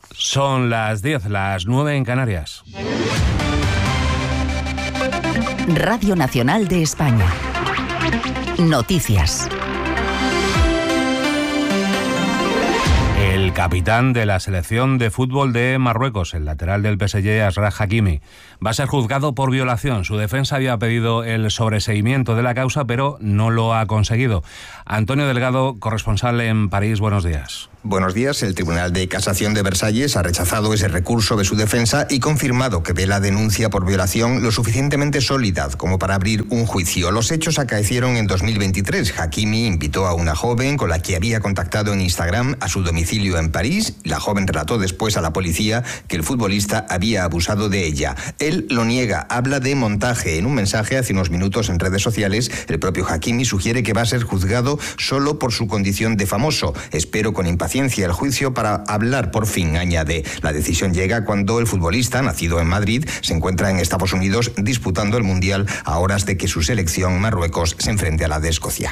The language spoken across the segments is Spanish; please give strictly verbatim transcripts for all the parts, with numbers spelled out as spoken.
Son las diez, las nueve en Canarias. Radio Nacional de España. Noticias. El capitán de la selección de fútbol de Marruecos, el lateral del P S G, Achraf Hakimi, va a ser juzgado por violación. Su defensa había pedido el sobreseimiento de la causa, pero no lo ha conseguido. Antonio Delgado, corresponsal en París, buenos días. Buenos días. El Tribunal de Casación de Versalles ha rechazado ese recurso de su defensa y confirmado que ve la denuncia por violación lo suficientemente sólida como para abrir un juicio. Los hechos acaecieron en dos mil veintitrés. Hakimi invitó a una joven con la que había contactado en Instagram a su domicilio en París. La joven relató después a la policía que el futbolista había abusado de ella. Él lo niega, habla de montaje. En un mensaje hace unos minutos en redes sociales, el propio Hakimi sugiere que va a ser juzgado solo por su condición de famoso. Espero con impaciencia el juicio para hablar por fin, añade. La decisión llega cuando el futbolista, nacido en Madrid, se encuentra en Estados Unidos disputando el Mundial a horas de que su selección, Marruecos, se enfrente a la de Escocia.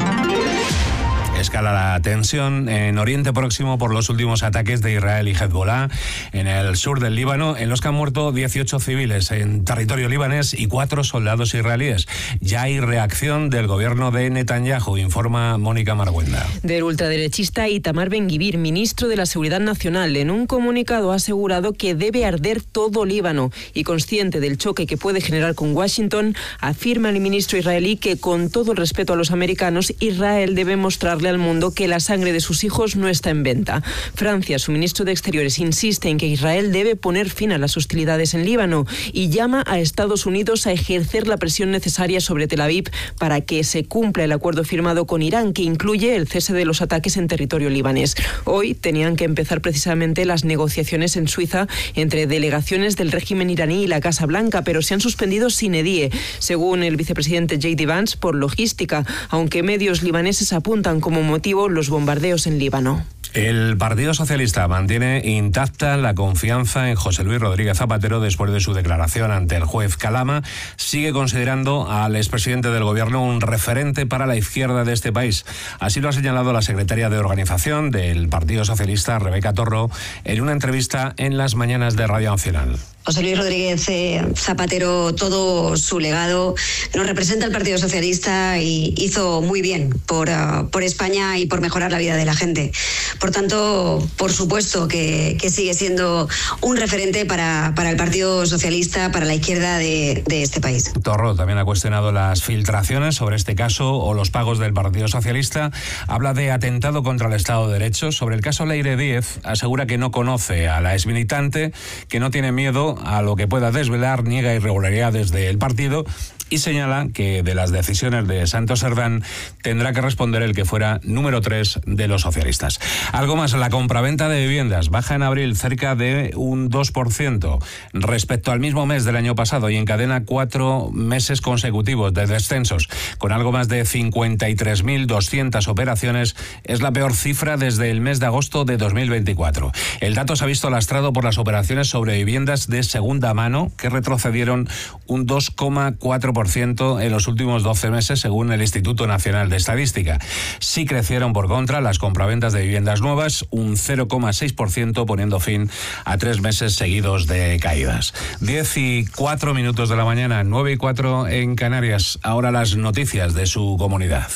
Escala la tensión en Oriente Próximo por los últimos ataques de Israel y Hezbollah en el sur del Líbano, en los que han muerto dieciocho civiles en territorio libanés y cuatro soldados israelíes. Ya hay reacción del gobierno de Netanyahu, informa Mónica Marguenda. Del ultraderechista Itamar Ben-Gvir, ministro de la Seguridad Nacional, en un comunicado ha asegurado que debe arder todo Líbano y, consciente del choque que puede generar con Washington, afirma el ministro israelí que, con todo el respeto a los americanos, Israel debe mostrarle al mundo que la sangre de sus hijos no está en venta. Francia, su ministro de Exteriores, insiste en que Israel debe poner fin a las hostilidades en Líbano y llama a Estados Unidos a ejercer la presión necesaria sobre Tel Aviv para que se cumpla el acuerdo firmado con Irán, que incluye el cese de los ataques en territorio libanés. Hoy tenían que empezar precisamente las negociaciones en Suiza entre delegaciones del régimen iraní y la Casa Blanca, pero se han suspendido sine die, según el vicepresidente J D Vance, por logística, aunque medios libaneses apuntan como motivo los bombardeos en Líbano. El Partido Socialista mantiene intacta la confianza en José Luis Rodríguez Zapatero después de su declaración ante el juez Calama. Sigue considerando al expresidente del Gobierno un referente para la izquierda de este país. Así lo ha señalado la secretaria de organización del Partido Socialista, Rebeca Torro, en una entrevista en las mañanas de Radio Nacional. José Luis Rodríguez eh, Zapatero, todo su legado nos representa el Partido Socialista y hizo muy bien por, uh, por España y por mejorar la vida de la gente. Por tanto, por supuesto que, que sigue siendo un referente para, para el Partido Socialista, para la izquierda de, de este país. Torro también ha cuestionado las filtraciones sobre este caso o los pagos del Partido Socialista. Habla de atentado contra el Estado de Derecho. Sobre el caso Leire Díez, asegura que no conoce a la exmilitante, que no tiene miedo a lo que pueda desvelar, niega irregularidades del partido y señala que de las decisiones de Santos Cerdán tendrá que responder el que fuera número tres de los socialistas. Algo más, la compraventa de viviendas baja en abril cerca de un dos por ciento respecto al mismo mes del año pasado y encadena cuatro meses consecutivos de descensos. Con algo más de cincuenta y tres mil doscientas operaciones, es la peor cifra desde el mes de agosto de dos mil veinticuatro. El dato se ha visto lastrado por las operaciones sobre viviendas de segunda mano, que retrocedieron un dos coma cuatro por ciento en los últimos doce meses, según el Instituto Nacional de Estadística. Sí crecieron, por contra, las compraventas de viviendas nuevas, un cero coma seis por ciento, poniendo fin a tres meses seguidos de caídas. Diez y cuatro minutos de la mañana, nueve y cuatro en Canarias. Ahora las noticias de su comunidad.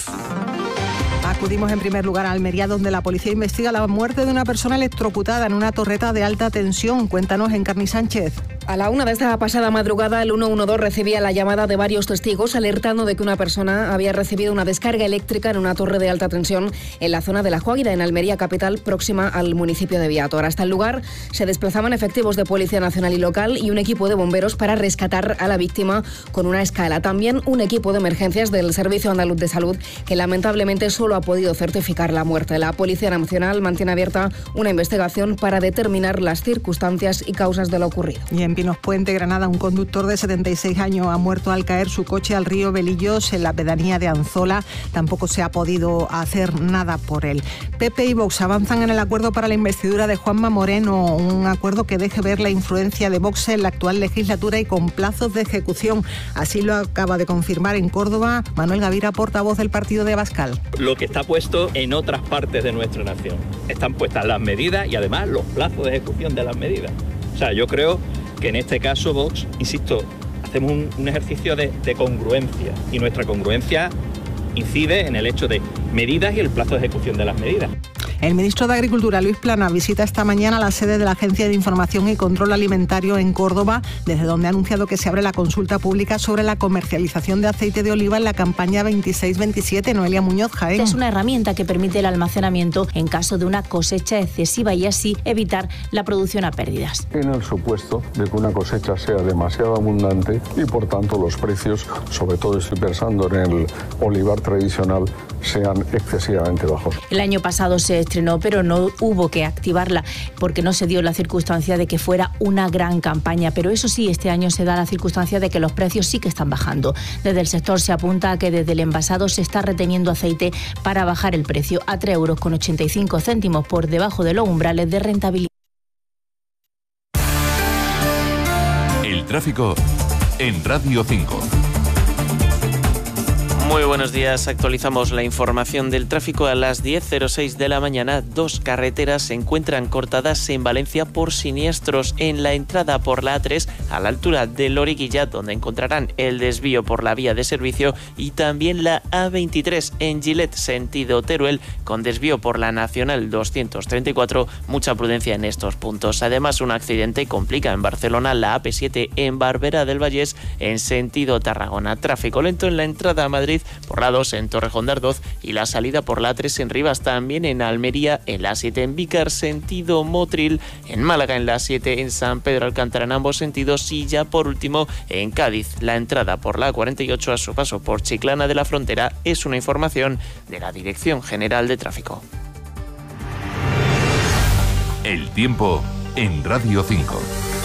Acudimos en primer lugar a Almería, donde la policía investiga la muerte de una persona electrocutada en una torreta de alta tensión. Cuéntanos, Encarni Sánchez. A la una de esta pasada madrugada, el ciento doce recibía la llamada de varios testigos alertando de que una persona había recibido una descarga eléctrica en una torre de alta tensión en la zona de La Juáguida, en Almería capital, próxima al municipio de Viator. Hasta el lugar se desplazaban efectivos de Policía Nacional y local y un equipo de bomberos para rescatar a la víctima con una escala. También un equipo de emergencias del Servicio Andaluz de Salud, que lamentablemente solo ha podido certificar la muerte. La Policía Nacional mantiene abierta una investigación para determinar las circunstancias y causas de lo ocurrido. Y en Pinos Puente, Granada, un conductor de setenta y seis años ha muerto al caer su coche al río Belillos en la pedanía de Anzola. Tampoco se ha podido hacer nada por él. P P y Vox avanzan en el acuerdo para la investidura de Juanma Moreno, un acuerdo que deje ver la influencia de Vox en la actual legislatura y con plazos de ejecución. Así lo acaba de confirmar en Córdoba Manuel Gavira, portavoz del partido de Abascal. Lo que está puesto en otras partes de nuestra nación. Están puestas las medidas y además los plazos de ejecución de las medidas. O sea, yo creo que en este caso Vox, insisto, hacemos un, un ejercicio de, de congruencia y nuestra congruencia incide en el hecho de medidas y el plazo de ejecución de las medidas. El ministro de Agricultura, Luis Planas, visita esta mañana la sede de la Agencia de Información y Control Alimentario en Córdoba, desde donde ha anunciado que se abre la consulta pública sobre la comercialización de aceite de oliva en la campaña veintiséis veintisiete. Noelia Muñoz, Jaén. Es una herramienta que permite el almacenamiento en caso de una cosecha excesiva y así evitar la producción a pérdidas. En el supuesto de que una cosecha sea demasiado abundante y por tanto los precios, sobre todo estoy pensando en el olivar tradicional, sean excesivamente bajos. El año pasado se estrenó, pero no hubo que activarla porque no se dio la circunstancia de que fuera una gran campaña. Pero eso sí, este año se da la circunstancia de que los precios sí que están bajando. Desde el sector se apunta a que desde el envasado se está reteniendo aceite para bajar el precio a tres euros con ochenta y cinco céntimos por debajo de los umbrales de rentabilidad. El tráfico en Radio cinco. Muy buenos días, actualizamos la información del tráfico a las diez cero seis de la mañana. Dos carreteras se encuentran cortadas en Valencia por siniestros en la entrada por la A tres a la altura de Loriguilla, donde encontrarán el desvío por la vía de servicio, y también la A veintitrés en Gilet, sentido Teruel, con desvío por la Nacional doscientos treinta y cuatro. Mucha prudencia en estos puntos. Además, un accidente complica en Barcelona la A P siete en Barberá del Vallés en sentido Tarragona. Tráfico lento en la entrada a Madrid por la dos en Torrejón de Ardoz y la salida por la A tres en Rivas, también en Almería, en la A siete en Vícar, sentido Motril, en Málaga en la A siete en San Pedro Alcántara en ambos sentidos, y ya por último en Cádiz, la entrada por la A cuarenta y ocho a su paso por Chiclana de la Frontera. Es una información de la Dirección General de Tráfico. El tiempo en Radio cinco.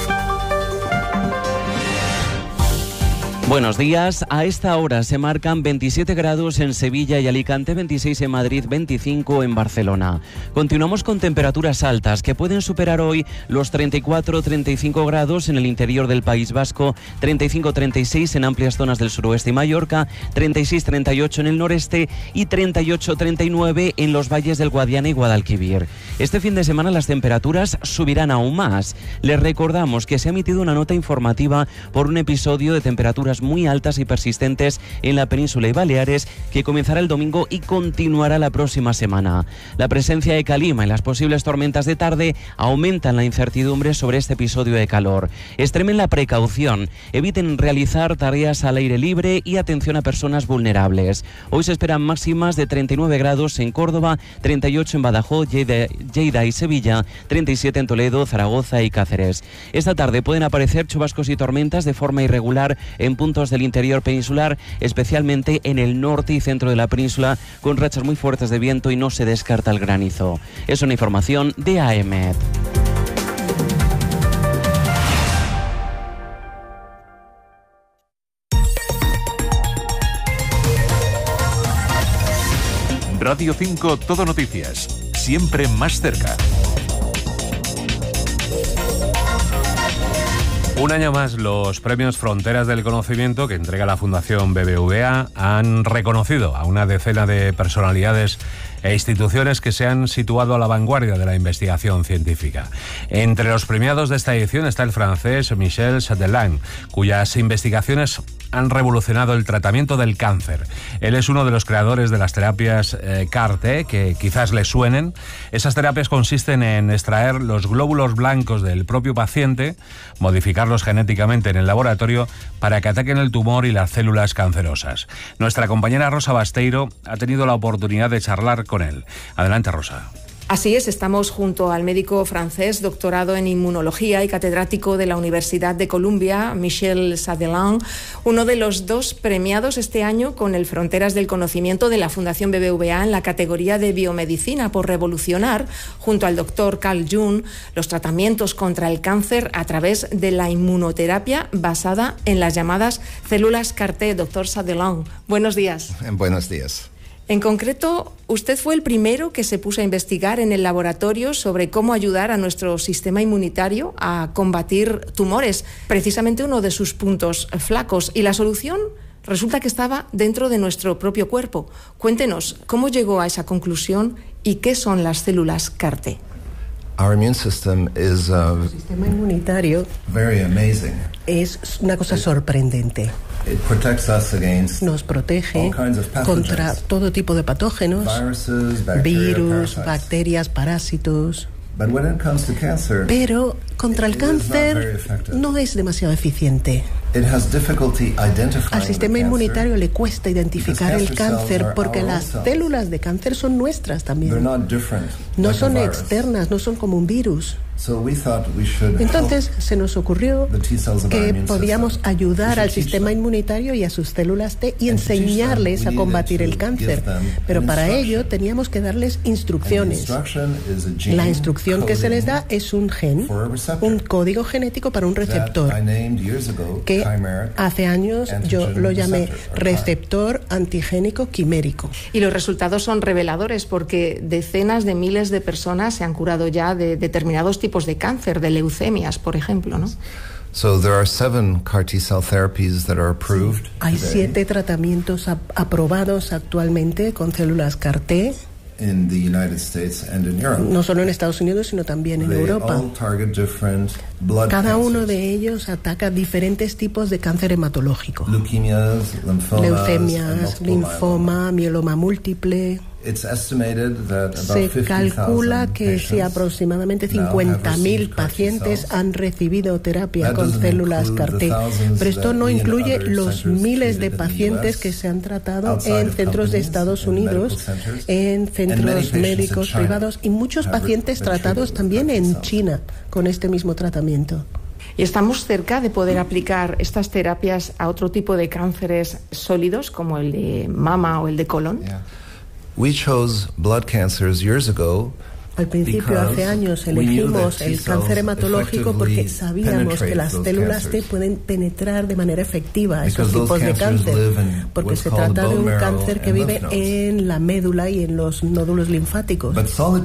Buenos días. A esta hora se marcan veintisiete grados en Sevilla y Alicante, veintiséis en Madrid, veinticinco en Barcelona. Continuamos con temperaturas altas que pueden superar hoy los treinta y cuatro a treinta y cinco grados en el interior del País Vasco, treinta y cinco a treinta y seis en amplias zonas del suroeste y Mallorca, treinta y seis a treinta y ocho en el noreste y treinta y ocho a treinta y nueve en los valles del Guadiana y Guadalquivir. Este fin de semana las temperaturas subirán aún más. Les recordamos que se ha emitido una nota informativa por un episodio de temperaturas muy altas y persistentes en la península y Baleares, que comenzará el domingo y continuará la próxima semana. La presencia de calima y las posibles tormentas de tarde aumentan la incertidumbre sobre este episodio de calor. Extremen la precaución, eviten realizar tareas al aire libre y atención a personas vulnerables. Hoy se esperan máximas de treinta y nueve grados en Córdoba, treinta y ocho en Badajoz, Lleida, Lleida y Sevilla, treinta y siete en Toledo, Zaragoza y Cáceres. Esta tarde pueden aparecer chubascos y tormentas de forma irregular en puntos del interior peninsular, especialmente en el norte y centro de la península, con rachas muy fuertes de viento, y no se descarta el granizo. Es una información de A E M E T. Radio cinco Todo Noticias, siempre más cerca. Un año más, los premios Fronteras del Conocimiento que entrega la Fundación B B V A han reconocido a una decena de personalidades e instituciones que se han situado a la vanguardia de la investigación científica. Entre los premiados de esta edición está el francés Michel Chatelain, cuyas investigaciones han revolucionado el tratamiento del cáncer. Él es uno de los creadores de las terapias eh, C A R T, que quizás les suenen. Esas terapias consisten en extraer los glóbulos blancos del propio paciente, modificarlos genéticamente en el laboratorio para que ataquen el tumor y las células cancerosas. Nuestra compañera Rosa Basteiro ha tenido la oportunidad de charlar con él. Adelante, Rosa. Así es, estamos junto al médico francés, doctorado en inmunología y catedrático de la Universidad de Columbia, Michel Sadelain, uno de los dos premiados este año con el Fronteras del Conocimiento de la Fundación B B V A en la categoría de biomedicina por revolucionar, junto al doctor Carl June, los tratamientos contra el cáncer a través de la inmunoterapia basada en las llamadas células C A R T. Doctor Sadelain, buenos días. Buenos días. En concreto, usted fue el primero que se puso a investigar en el laboratorio sobre cómo ayudar a nuestro sistema inmunitario a combatir tumores, precisamente uno de sus puntos flacos. Y la solución resulta que estaba dentro de nuestro propio cuerpo. Cuéntenos, ¿cómo llegó a esa conclusión y qué son las células C A R T? Our immune system is, uh, el sistema inmunitario very amazing. Es una cosa sorprendente. It protects us against Nos protege all kinds of pathogens. Contra todo tipo de patógenos, Viruses, bacteria, virus, parasites. bacterias, parásitos. But when it comes to cancer, Pero contra el cáncer no es demasiado eficiente. it has difficulty identifying Al sistema the inmunitario le cuesta identificar el Because cancer cells cáncer are porque our own las cells. células de cáncer son nuestras cancer. They're también. not different. No like a son virus. externas, no son como un virus. So we thought we should Entonces se nos ocurrió help the T cells of our que immune podíamos system. We ayudar should al teach sistema them. inmunitario y a sus células T y And to teach them, enseñarles we a needed combatir to el give cáncer. them Pero an para instruction. ello teníamos que darles And the instrucciones. instruction is a gene La instrucción que se les da coding es un gen, for a receptor un código genético para un that receptor, I named years ago que chimeric hace años yo antigen lo llamé receptor, or receptor antigénico quimérico. Y los resultados son reveladores porque decenas de miles de personas se han curado ya de determinados tipos de cáncer, de leucemias, por ejemplo, ¿no? So there are seven C A R T cell therapies that are approved Hay today siete tratamientos ap- aprobados actualmente con células C A R T, in the United States and in Europe. no solo en Estados Unidos, sino también en They Europa. all target different blood Cada uno cancers. de ellos ataca diferentes tipos de cáncer hematológico. Leukemias, lymphomas, and Leucemias, multiple linfoma, mieloma múltiple. myeloma. It's estimated that about Se fifty calcula thousand que si patients aproximadamente now have cincuenta mil received C A R T pacientes cells. han recibido terapia That con doesn't células include C A R T, the thousands pero esto that no we and incluye other los centers miles de treated in the pacientes U S, que se han tratado outside en of centros de companies, Estados in Unidos, medical centers, en and many centros patients in médicos China privados y muchos have pacientes been treated tratados with también C A R T en cells. China con este mismo tratamiento. Y estamos cerca de poder aplicar estas terapias a otro tipo de cánceres sólidos, como el de mama o el de colon. We chose blood cancers years ago. Al principio, hace años, elegimos el cáncer hematológico porque sabíamos que las células T pueden penetrar de manera efectiva a esos tipos de cáncer, porque se trata de un cáncer que vive en la médula y en los nódulos linfáticos.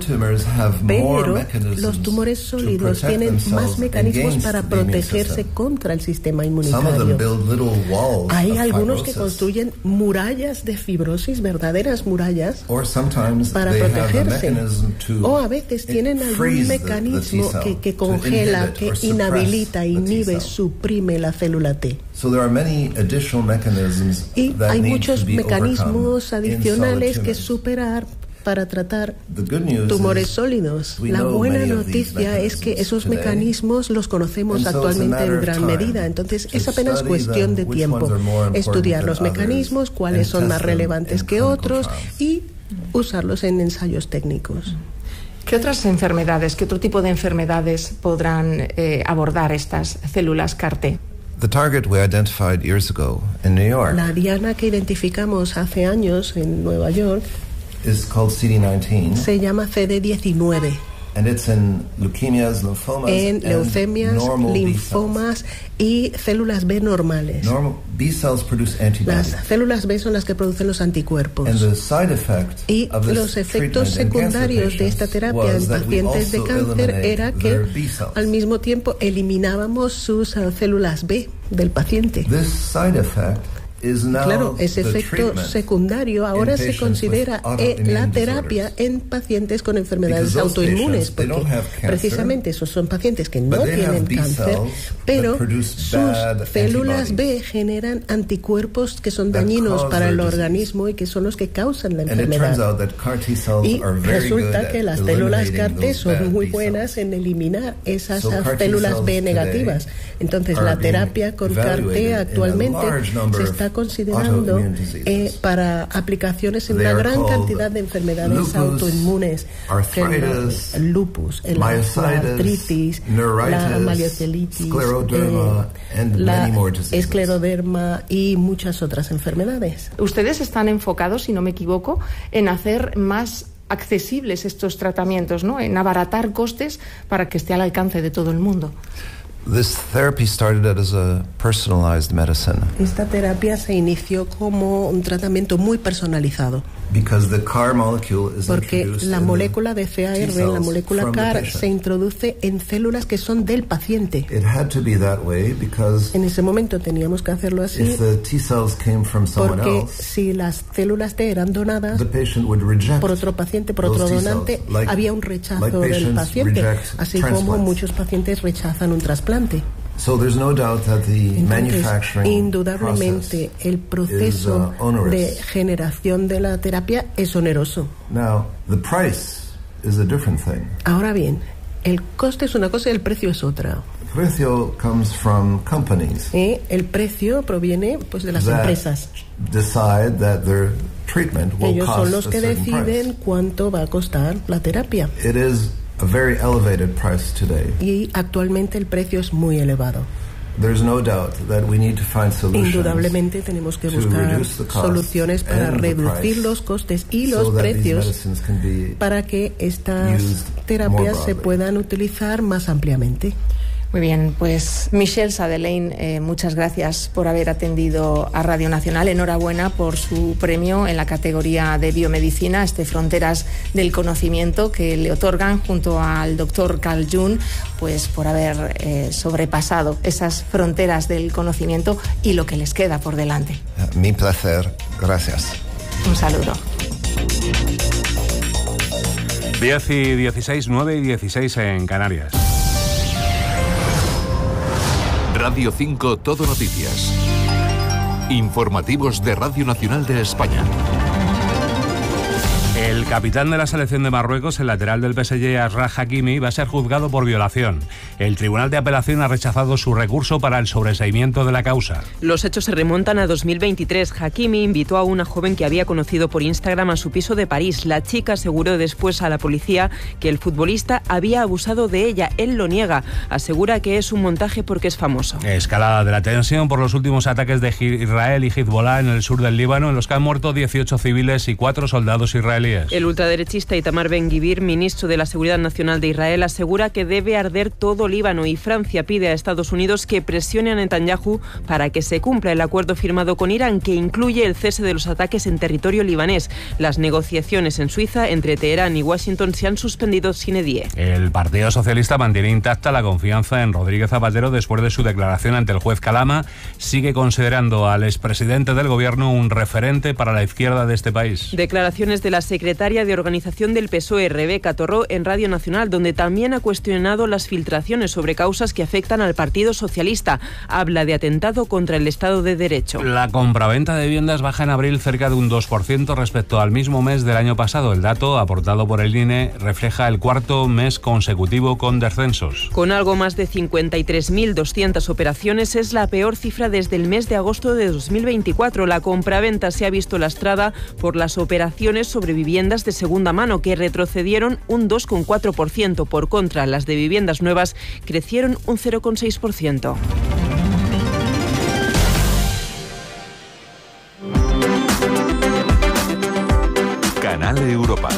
Pero los tumores sólidos tienen más mecanismos para protegerse contra el sistema inmunitario. Hay algunos que construyen murallas de fibrosis, verdaderas murallas, para protegerse. O a veces tienen algún mecanismo que, que congela, que inhabilita, inhibe, suprime la célula T. Y hay muchos mecanismos adicionales que superar para tratar tumores sólidos. La buena noticia es que esos mecanismos los conocemos actualmente en gran medida, entonces es apenas cuestión de tiempo estudiar los mecanismos, cuáles son más relevantes que otros y usarlos en ensayos técnicos. ¿Qué otras enfermedades, qué otro tipo de enfermedades podrán eh, abordar estas células C A R T? The target we identified years ago in New York La diana que identificamos hace años en Nueva York is called C D nineteen. Se llama C D diecinueve. And it's in leukemias, lymphomas, en leucemias, linfomas y células B normales. Normal B cells produce antibodies. Las células B son las que producen los anticuerpos. And the side effect y of this los efectos treatment in secundarios de esta terapia en pacientes de cáncer era que al mismo tiempo eliminábamos sus uh, células B del paciente. This side effect is now Claro, ese the efecto treatment secundario ahora se considera en la terapia en pacientes con enfermedades autoinmunes, porque precisamente esos son pacientes que no tienen cáncer, pero sus células B generan anticuerpos que son dañinos para el organismo y que son los que causan la enfermedad. Y resulta que las células C A R T son muy buenas en eliminar esas células B negativas. Entonces la terapia con C A R T actualmente se está está considerando eh, para aplicaciones en una gran cantidad de enfermedades lupus, autoinmunes, arthritis, el lupus, el, la artritis, la maliocelitis, eh, la escleroderma y muchas otras enfermedades. Ustedes están enfocados, si no me equivoco, en hacer más accesibles estos tratamientos, ¿no? En abaratar costes para que esté al alcance de todo el mundo. This therapy started as a personalized medicine. Esta terapia se inició como un tratamiento muy personalizado. Because the C A R molecule is Porque la molécula de C A R, la molécula C A R, se introduce en células que son del paciente. It had to be that way because en ese momento teníamos que hacerlo así. If the T cells came from someone porque else, si las células T eran donadas the patient would reject por otro paciente, por otro donante, like, había un rechazo like del paciente, así como muchos pacientes rechazan un trasplante. So there's no doubt that the Entonces, manufacturing indudablemente el proceso is, uh, de generación de la terapia es oneroso. Now, the price is a different thing. Ahora bien, el coste es una cosa y el precio es otra. El precio comes from companies. ¿Eh? El precio proviene pues de las that empresas. Decide that their treatment will Ellos cost son los que a certain deciden price. cuánto va a costar la terapia. It is a very elevated price today. Y actualmente el precio es muy elevado. There's no doubt that we need to find solutions. Indudablemente tenemos que buscar soluciones para reducir los costes y los precios para que estas terapias se puedan utilizar más ampliamente. Muy bien, pues Michel Sadelain, eh, muchas gracias por haber atendido a Radio Nacional. Enhorabuena por su premio en la categoría de biomedicina, este Fronteras del Conocimiento, que le otorgan junto al doctor Carl June, pues por haber eh, sobrepasado esas fronteras del conocimiento y lo que les queda por delante. Mi placer, gracias. Un saludo. diez y dieciséis, nueve y dieciséis en Canarias. Radio cinco Todo Noticias. Informativos de Radio Nacional de España. El capitán de la selección de Marruecos, el lateral del P S G, Achraf Hakimi, va a ser juzgado por violación. El Tribunal de Apelación ha rechazado su recurso para el sobreseimiento de la causa. Los hechos se remontan a dos mil veintitrés. Hakimi invitó a una joven que había conocido por Instagram a su piso de París. La chica aseguró después a la policía que el futbolista había abusado de ella. Él lo niega. Asegura que es un montaje porque es famoso. Escalada de la tensión por los últimos ataques de Israel y Hezbollah en el sur del Líbano, en los que han muerto dieciocho civiles y cuatro soldados israelíes. El ultraderechista Itamar Ben-Gvir, ministro de la Seguridad Nacional de Israel, asegura que debe arder todo Líbano, y Francia pide a Estados Unidos que presione a Netanyahu para que se cumpla el acuerdo firmado con Irán, que incluye el cese de los ataques en territorio libanés. Las negociaciones en Suiza entre Teherán y Washington se han suspendido sine die. El Partido Socialista mantiene intacta la confianza en Rodríguez Zapatero después de su declaración ante el juez Calama. Sigue considerando al expresidente del gobierno un referente para la izquierda de este país. Declaraciones de la secretaria de organización del P S O E, Rebeca Torró, en Radio Nacional, donde también ha cuestionado las filtraciones sobre causas que afectan al Partido Socialista. Habla de atentado contra el Estado de Derecho. La compraventa de viviendas baja en abril cerca de un dos por ciento respecto al mismo mes del año pasado. El dato, aportado por el I N E, refleja el cuarto mes consecutivo con descensos. Con algo más de cincuenta y tres mil doscientas operaciones, es la peor cifra desde el mes de agosto de dos mil veinticuatro. La compraventa se ha visto lastrada por las operaciones sobre viviendas de segunda mano, que retrocedieron un dos coma cuatro por ciento. Por contra, las de viviendas nuevas crecieron un cero coma seis por ciento. Canal Europa.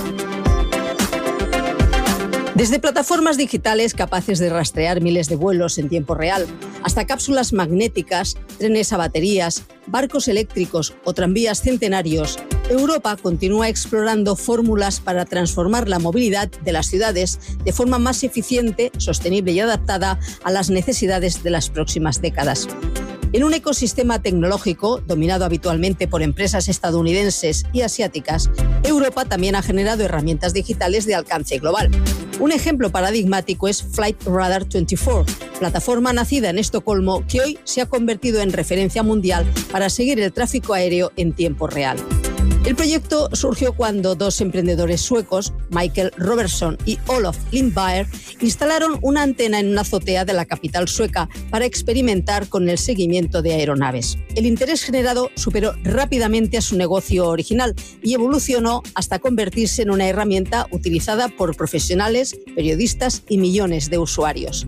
Desde plataformas digitales capaces de rastrear miles de vuelos en tiempo real, hasta cápsulas magnéticas, trenes a baterías, barcos eléctricos o tranvías centenarios, Europa continúa explorando fórmulas para transformar la movilidad de las ciudades de forma más eficiente, sostenible y adaptada a las necesidades de las próximas décadas. En un ecosistema tecnológico dominado habitualmente por empresas estadounidenses y asiáticas, Europa también ha generado herramientas digitales de alcance global. Un ejemplo paradigmático es Flight Radar veinticuatro, plataforma nacida en Estocolmo que hoy se ha convertido en referencia mundial para seguir el tráfico aéreo en tiempo real. El proyecto surgió cuando dos emprendedores suecos, Michael Robertson y Olof Lindberg, instalaron una antena en una azotea de la capital sueca para experimentar con el seguimiento de aeronaves. El interés generado superó rápidamente a su negocio original y evolucionó hasta convertirse en una herramienta utilizada por profesionales, periodistas y millones de usuarios.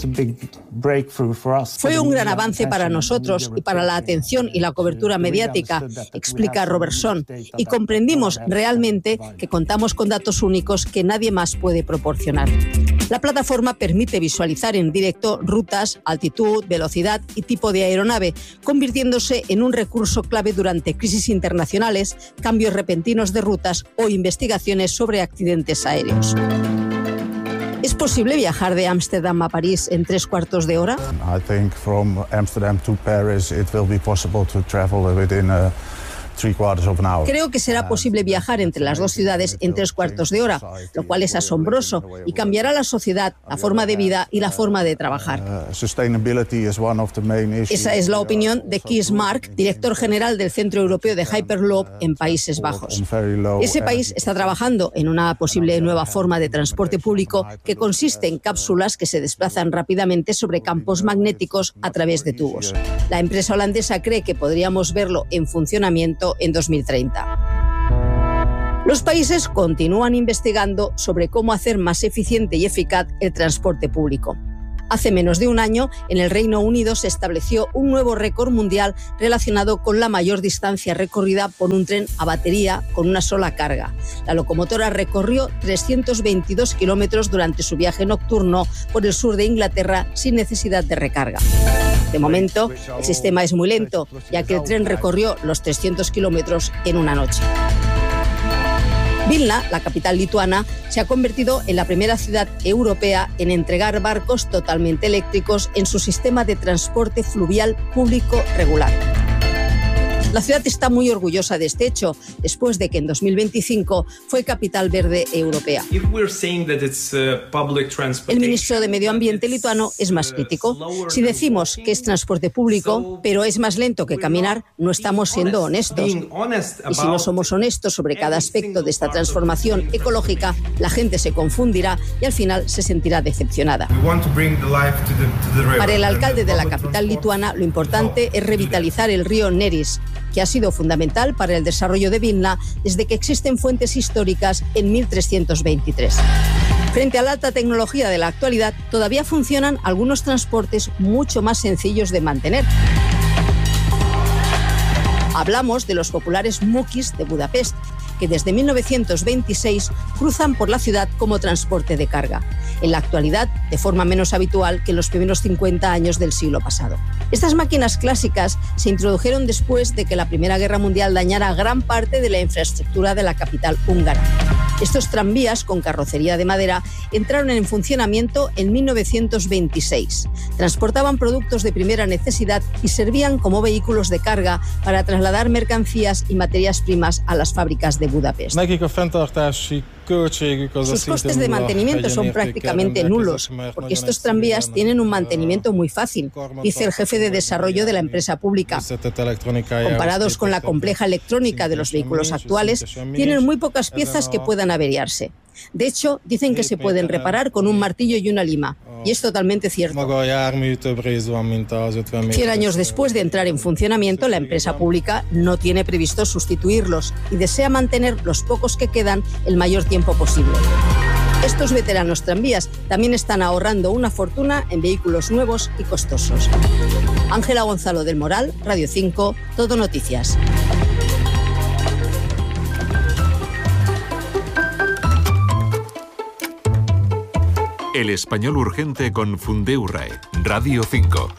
Fue un gran avance para nosotros y para la atención y la cobertura mediática, explica Robertson, y comprendimos realmente que contamos con datos únicos que nadie más puede proporcionar. La plataforma permite visualizar en directo rutas, altitud, velocidad y tipo de aeronave, convirtiéndose en un recurso clave durante crisis internacionales, cambios repentinos de rutas o investigaciones sobre accidentes aéreos. ¿Es posible viajar de Ámsterdam a París en tres cuartos de hora? I think from Amsterdam to Paris it will be possible to travel within a Creo que será posible viajar entre las dos ciudades en tres cuartos de hora, lo cual es asombroso y cambiará la sociedad, la forma de vida y la forma de trabajar. Esa es la opinión de Kees Mark, director general del Centro Europeo de Hyperloop en Países Bajos. Ese país está trabajando en una posible nueva forma de transporte público que consiste en cápsulas que se desplazan rápidamente sobre campos magnéticos a través de tubos. La empresa holandesa cree que podríamos verlo en funcionamiento en dos mil treinta. Los países continúan investigando sobre cómo hacer más eficiente y eficaz el transporte público. Hace menos de un año, en el Reino Unido se estableció un nuevo récord mundial relacionado con la mayor distancia recorrida por un tren a batería con una sola carga. La locomotora recorrió trescientos veintidós kilómetros durante su viaje nocturno por el sur de Inglaterra sin necesidad de recarga. De momento, el sistema es muy lento, ya que el tren recorrió los trescientos kilómetros en una noche. Vilna, la capital lituana, se ha convertido en la primera ciudad europea en entregar barcos totalmente eléctricos en su sistema de transporte fluvial público regular. La ciudad está muy orgullosa de este hecho, después de que en dos mil veinticinco fue capital verde europea. El ministro de Medio Ambiente lituano es más crítico. Si decimos que es transporte público, pero es más lento que caminar, no estamos siendo honestos. Y si no somos honestos sobre cada aspecto de esta transformación ecológica, la gente se confundirá y al final se sentirá decepcionada. Para el alcalde de la capital lituana, lo importante es revitalizar el río Neris, que ha sido fundamental para el desarrollo de Vilna desde que existen fuentes históricas en mil trescientos veintitrés. Frente a la alta tecnología de la actualidad, todavía funcionan algunos transportes mucho más sencillos de mantener. Hablamos de los populares mukis de Budapest, que desde mil novecientos veintiséis cruzan por la ciudad como transporte de carga. En la actualidad, de forma menos habitual que en los primeros cincuenta años del siglo pasado. Estas máquinas clásicas se introdujeron después de que la Primera Guerra Mundial dañara gran parte de la infraestructura de la capital húngara. Estos tranvías con carrocería de madera entraron en funcionamiento en mil novecientos veintiséis. Transportaban productos de primera necesidad y servían como vehículos de carga para trasladar mercancías y materias primas a las fábricas de Budapest. Sus costes de mantenimiento son prácticamente nulos, porque estos tranvías tienen un mantenimiento muy fácil, dice el jefe de desarrollo de la empresa pública. Comparados con la compleja electrónica de los vehículos actuales, tienen muy pocas piezas que puedan averiarse. De hecho, dicen que se pueden reparar con un martillo y una lima, y es totalmente cierto. Cien años después de entrar en funcionamiento, la empresa pública no tiene previsto sustituirlos y desea mantener los pocos que quedan el mayor tiempo posible. Estos veteranos tranvías también están ahorrando una fortuna en vehículos nuevos y costosos. Ángela Gonzalo del Moral, Radio cinco, Todo Noticias. El español urgente con Fundeurae, Radio cinco.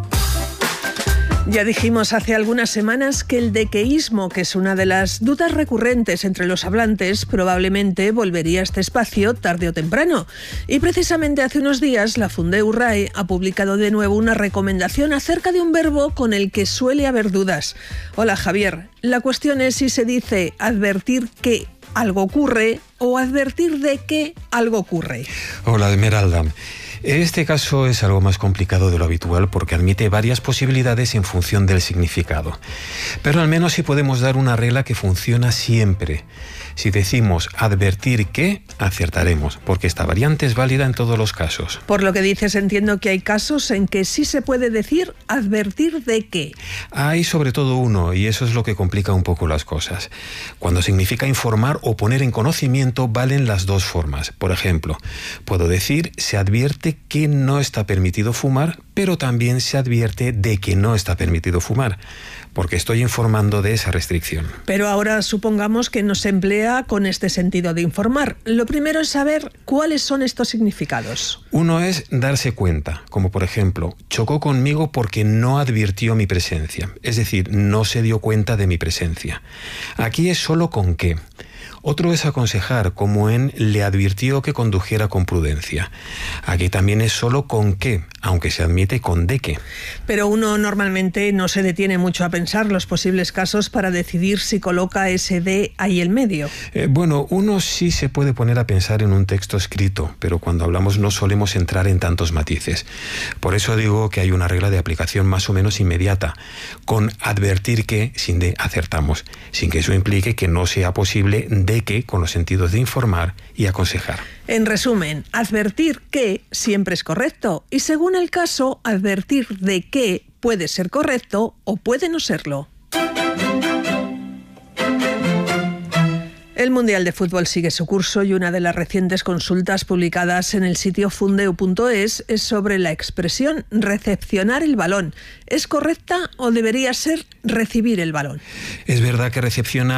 Ya dijimos hace algunas semanas que el dequeísmo, que es una de las dudas recurrentes entre los hablantes, probablemente volvería a este espacio tarde o temprano. Y precisamente hace unos días la Fundeurae ha publicado de nuevo una recomendación acerca de un verbo con el que suele haber dudas. Hola Javier, la cuestión es si se dice advertir que algo ocurre o advertir de que algo ocurre. Hola Esmeralda. Este caso es algo más complicado de lo habitual porque admite varias posibilidades en función del significado. Pero al menos sí podemos dar una regla que funciona siempre. Si decimos advertir que, acertaremos, porque esta variante es válida en todos los casos. Por lo que dices, entiendo que hay casos en que sí se puede decir advertir de que. Hay sobre todo uno, y eso es lo que complica un poco las cosas. Cuando significa informar o poner en conocimiento, valen las dos formas. Por ejemplo, puedo decir se advierte que no está permitido fumar, pero también se advierte de que no está permitido fumar, porque estoy informando de esa restricción. Pero ahora supongamos que no se emplea con este sentido de informar. Lo primero es saber cuáles son estos significados. Uno es darse cuenta, como por ejemplo, chocó conmigo porque no advirtió mi presencia, es decir, no se dio cuenta de mi presencia. Aquí es solo con qué. Otro es aconsejar, como en le advirtió que condujera con prudencia. Aquí también es solo con qué, aunque se admite con de qué. Pero uno normalmente no se detiene mucho a pensar los posibles casos para decidir si coloca ese de ahí en medio. Eh, bueno, uno sí se puede poner a pensar en un texto escrito, pero cuando hablamos no solemos entrar en tantos matices. Por eso digo que hay una regla de aplicación más o menos inmediata. Con advertir que, sin de, acertamos, sin que eso implique que no sea posible de que con los sentidos de informar y aconsejar. En resumen, advertir que siempre es correcto y según el caso, advertir de que puede ser correcto o puede no serlo. El Mundial de Fútbol sigue su curso y una de las recientes consultas publicadas en el sitio fundeu punto es es sobre la expresión recepcionar el balón. ¿Es correcta o debería ser recibir el balón? Es verdad que recepcionar